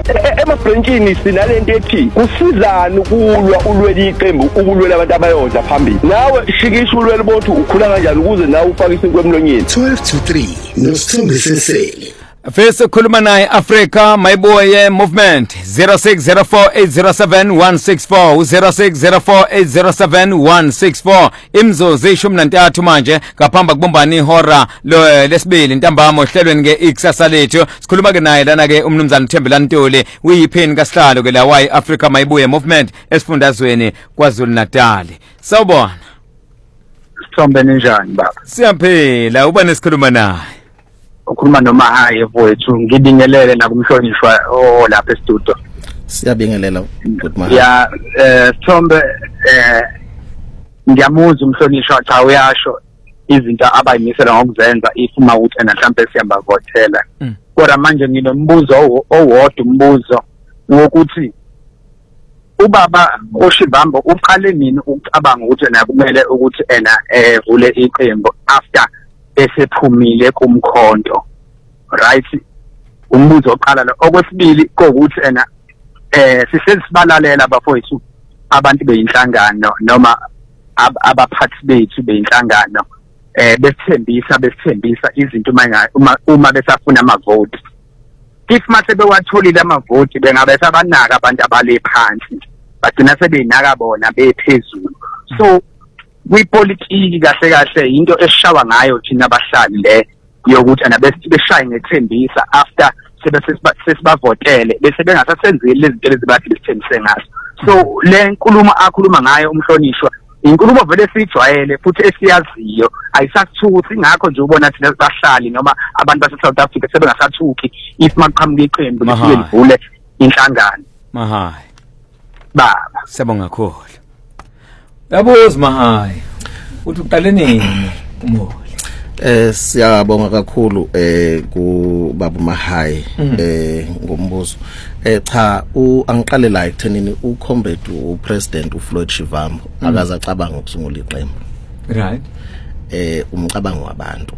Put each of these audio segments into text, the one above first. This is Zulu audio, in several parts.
emabhrentshini sinalento ethi kusizana ukulwa ulwela iqembu ukulwela abantu abayodwa phambili. Nawe shikisha ulwela bonke ukhula kanjani ukuze nawe ufake isinkwe emlonyeni. 12 to 3 noSithombe Sesele. Face khuluma naye Africa Mayibuye Movement 0604807164 0604807164 imzuzu ishumi nantathu manje ngaphamba kubumbana ihora lesibili ntambama ohlelweni ngeIkusasa lethu sikhuluma ke naye lana ke umnumzana Thembelani Ntuli uyiphini kaSihlalo ke la wayi Africa Mayibuye Movement esifundazweni kwaZulu Natal. Sawubona Sithombe ninjani baba? Siyaphila uba nesikhuluma naye. Ukhuluma noMahayi mfowethu ngibingelele nakumhlonishwa lapha e-studio. Siyabingelela good man. Ya Sithombe ngiyamuzwa umhlonishwa cha uyasho izinto abayimisela ngokuzenza ifuma ukuthi mhlambe siyamba vothela. Kodwa manje nginombuzo owodwa umbuzo wokuthi ubaba oShivambu uqale nini ukucabanga ukuthi kumele ukuthi vule iqembu after esephumile kumkhonto, right? Umbuzo oqala lo. Okwesibili kokuthi sisebalalela abafowethu abantu beyinhlangano noma abaphathi bethu beyinhlangano besithembisa izinto uma besafuna amavoti. If mase bewatholile amavoti bengabe sabanaka abantu abale phansi bagcina sebeyinaka bona bephezulu. So kwipolitiki kahle into eshawa ngayo thina abahlali le yokuthi beshaye ngethembisa after sesibavotele bese bengasasenzeli lezinto lezibathi besithembise ngazo. So le nkulumo akhuluma ngayo umhlonishwa inkulumo vele sijwayele futhi esiyaziyo ayisathuki ngakho nje ubona thina abahlali noma abantu base South Africa sebengasathuki if maqhamuka iqembu lifike livule inhlangano. Mahayi baba siyabonga kakhulu. Yabuza Mahayi uthi uqale nini umholi? Siyabonga kakhulu ku baba Mahayi ngombuzo. Cha angiqale la ekuthenini uComrade uPresident uFloyd Shivambu akaze acabanga ukusungula iqembu. Right. Umcabango wabantu.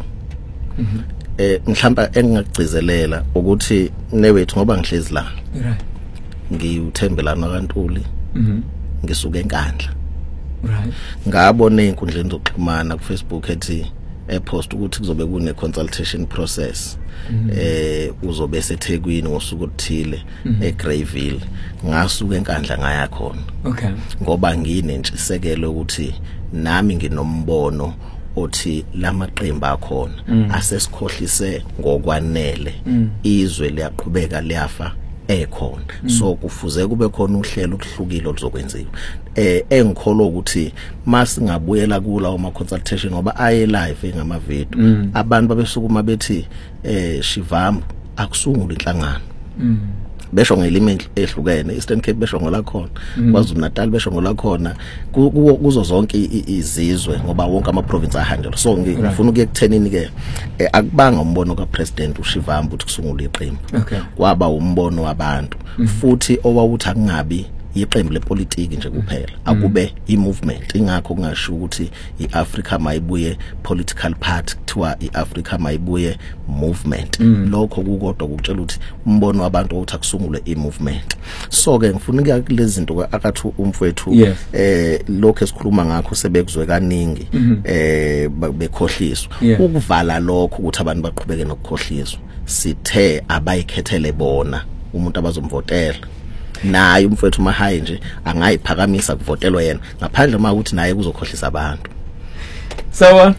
Mhlawumbe engingagcizelela ukuthi newethu ngoba ngihlezi la. Right. Ngiyuthembelana kaNtuli. Ngisuka eNkandla. Right. Ngabona einkundleni zokuxhumana ku Facebook ethi post ukuthi kuzobe kune consultation process uzobe seThekwini ngosuku oluthile eGreyville ngasuka eNkandla ngaya khona. Okay. Ngoba nginentshisekelo ukuthi nami nginombono othi lamaqembu akhona asesikhohlise ngokwanele izwe liyaqhubeka liyafa ekhona. So kufuze kube khona uhlelo okuhlukile oluzokwenziwa. Engikholwa ukuthi masingabuyela kula uma consultation ngoba aye live ngama video abantu babesukuma bethi Shivambu akusungula inhlangano. Besho ngelimi ehlukene Eastern Cape besho ngola khona kwaZulu Natal besho ngola khona kuzo zonke izizwe ngoba wonke ama province ahanjalo. So ngifuna ukuye kuthenini ke akubanga umbono kaPresident uShivambu ukuthi kusungula iqembu. Kwaba umbono wabantu futhi owawuthi akungabi iqembu lepolitiki nje kuphela akube imovement. Ingakho kungasho ukuthi iAfrica Mayibuye political party kuthiwa iAfrica Mayibuye movement. Lokho kukodwa ukutshela ukuthi umbono wabantu othi akusungule imovement. So ke ngifuna ukuya kulezi zinto akathi umfowethu lokho esikhuluma ngakho sebekuzwe kaningi bekhohliswa ukuvala lokho ukuthi abantu baqhubeke nokukhohliswa. Sithe abayikhethele bona umuntu abazomvotela naye umfowethu Mahayi nje angayiphakamisa kuvotelwa yena ngaphandle uma ukuthi naye kuzokhohlisa abantu. Sawa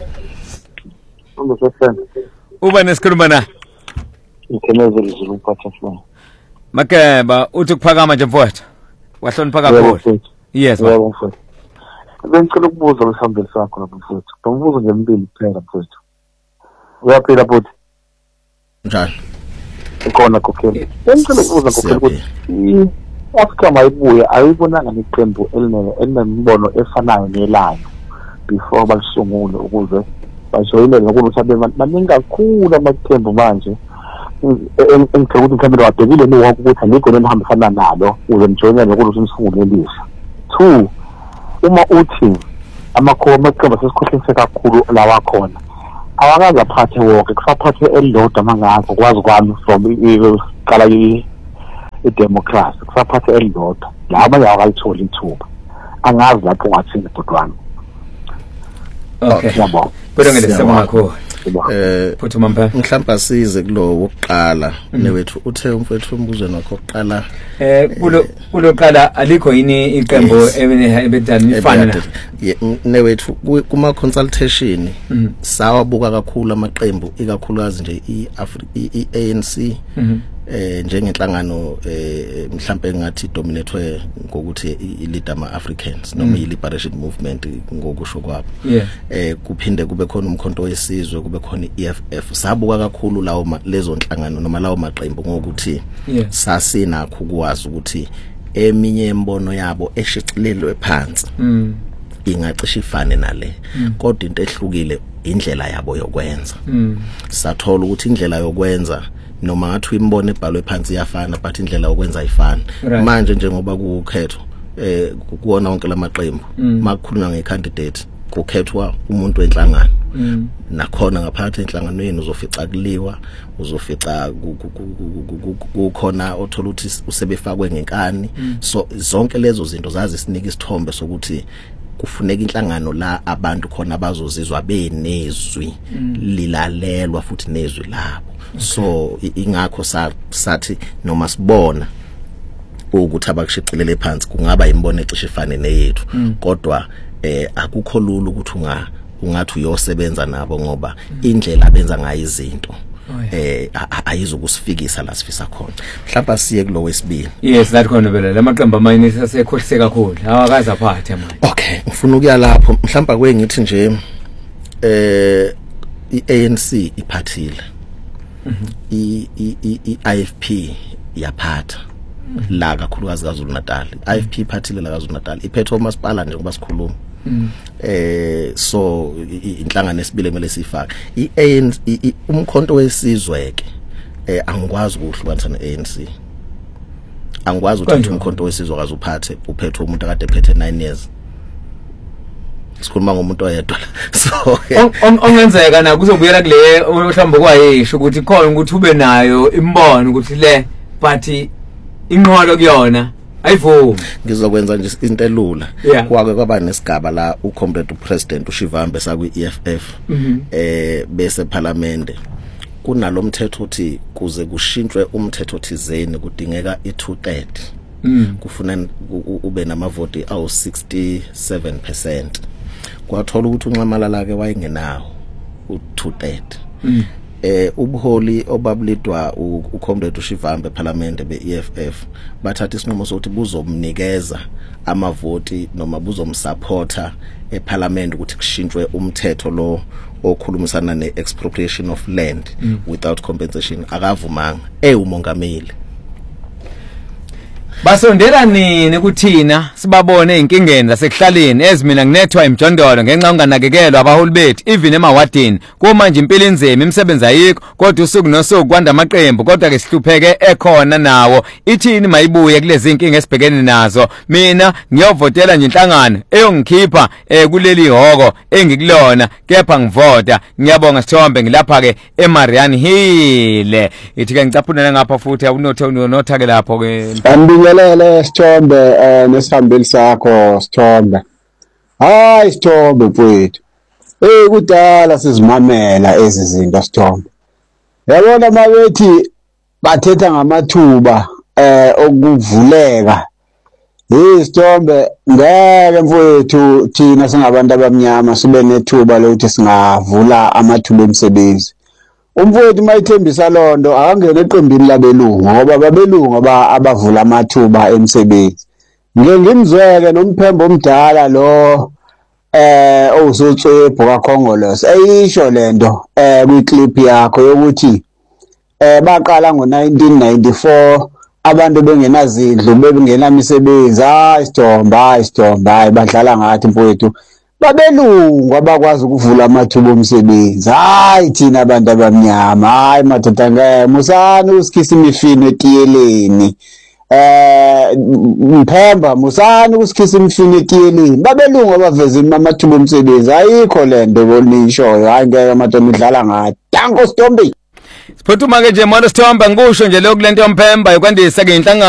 umsefana uba nesikhuluma na ikhemeze lizulu uphathafuna Makeba uthi kuphakama nje mfowethu wahlonipha kakhulu. Yes mfowethu bengicela ukubuza lesihambeli sakho lapha mfowethu ngombuzo ngempilo kuphela mfowethu uyaphila futhi njalo khona kokhela bengicela ukubuza kokhela ukuthi Africa Mayibuye ayibonanga neqembu elinembono efanayo nelayo before balisungule ukuze bajoyine ngokuthi baningi kakhulu amaqembu manje engicela ukuthi mhlawumbe wabhekile niwonke ukuthi alikho nenihambisana nalo uze nijoyine ngokuthi umsungule elisha. 2 uma uthi amaqembu asesikhohlise kakhulu lawa khona awakaza phathe wonke kusaphathe elilodwa mangakho kwazi kwami from iqala idemocracy kusaphatha elilodwa laba yakalitholi ithuba angazi lapho ngathini bhodwana. Okay. Yabo. Kodwa ngelesema ngakho. Phuthuma mphela. Mhlawumbe asize kulo wokuqala newethu uthe umfowethu umbuzweni wakhe oqala kuloqala alikho yini iqembu ebedani ifana newethu kuma consultation sawabuka kakhulu amaqembu ikakhulukazi nje iANC njengenhlangano mhlawumbe ngathi dominatwe ngokuthi ileader ama Africans noma iLiberation Movement ngokusho kwabo kuphinde kube khona umkhonto wesizwe kube khona iEFF sabuka kakhulu lawo lezo nhlangano noma lawo maqembu ngokuthi sasinakho ukwazi ukuthi eminye imbono yabo eshicilelwe phansi ingacisha ifane nale kodwa into ehlukile indlela yabo yokwenza sathola ukuthi indlela yokwenza noma ngathi imbono ebhalwe phansi iyafana but indlela yokwenza ayifani manje njengoba kukhetho kuona wonke lamaqembu makukhulunywa ngecandidate kukhethwa umuntu wenhlangano nakhona ngaphakathi enhlanganweni uzofica kuliwa uzofica kukhona othola ukuthi usebefakwe ngenkani so zonke lezo zinto zazi sinika isithombe sokuthi kufuneka inhlangano la abantu khona bazozizwa benezwi lilalelwa futhi nezwi labo so ingakho sathi noma sibona ukuthi abakushicilele phansi kungaba imbono ecishe ifane neyethu kodwa akukho lula ukuthi ungathi uyosebenza nabo ngoba indlela abenza ngayo izinto ayizokusifikisa la sifisa khona mhlawumbe siye kulo wesibili yes lathi khona vele lamaqembu amanye sesekhohlise kakhulu awakaza phathe manje okay ngifuna ukuya lapho mhlawumbe kwengithi nje iANC iphathile iIFP yaphatha la kakhulukazi kaZulu Natal iIFP iphathile la kaZulu Natal iphethe umasipala nje ngoba sikhuluma so inhlangano esibile emele sifake iANC umkhonto wesizweke angikwazi ukuhlukanisa neANC angikwazi ukuthi umkhonto wesizwe akaze uphethe umuntu akade ephethe 9 years sikhuluma ngomuntu oyedwa so ongenzeka na kuzobuyela kule mhlawumbe kwayisho ukuthi khona ukuthi ube nayo imbono ukuthi le but inqolo kuyona ayivumi ngizokwenza nje into elula kwake kwaba nesigaba la ucomrade president uShivambe sakwi-EFF bese parliament kunalo mthetho uthi kuze kushintshwe umthetho thizeni kudingeka i2/3 kufuna ube namavoti awu67% kwathola ukuthi uNcamalala ke wayengenawo u2/3 ubuholi obabulidwa ucomrade uShivambe parliament beEFF bathatha isinqumo sokuthi buzomnikeza amavoti noma buzomsupporta eparliament ukuthi kushintshwe umthetho lo okhulumisana neexpropriation of land without compensation akavumanga umongameli basondela nini kuthina sibabone inkingeni lasekuhlaleni ezimina nginethwa imjondolo ngenxa unganakekelwa abaholi bethu even emawadini kumanje impilo inzima imisebenzi ayikho kodwa usuku nosuku kwanda amaqembu kodwa ke sihlupheke ekhona nawo ithini mayibuye kulezi inkinga esibhekene nazo mina ngiyovotela nje inhlangano eyongikhipha kuleli hoko engikulona kepha ngivota ngiyabonga Sithombe ngilapha ke eMarian Hill ithi ke ngicaphunela ngapha futhi awunotha ke lapho ke Ngibingelele Sithombe nesihambeli sakho Sithombe. Hayi Sithombe mfowethu. Kudala sizimamela ezizinto Sithombe. Yabona mabethi bathetha ngamathuba okuvuleka. Sithombe ngeke mfowethu thina singabantu abamnyama sibe nethuba lokuthi singavula amathuba emsebenzi. Umfowethu mayithembisa lonto akangene eqembini labelungu ngoba babelungu abavula amathuba emsebenzi ngimzweke nomphembo omdala lo ozotswebho kaKhongolose eyisho lento kwiclip yakho yokuthi baqala ngo1994 abantu bengenazindlu bengenamisebenzi Sithombe badlala ngathi mfowethu babelungu abakwazi ukuvula amathuba omsebenzi hayi thina abantu abamnyama hayi madoda ngeke musana usikhisa imifino etiyeleni mphemba musana usikhisa imifino etiyeleni babelungu abaveza amathuba omsebenzi ayikho lento bonishoyo hayi ngeke madoda udlala ngathi danko Sithombe Siphuthuma ke nje manje Sithombe ngisho nje lokho lento yomphemba yokwandisa ke inhlangano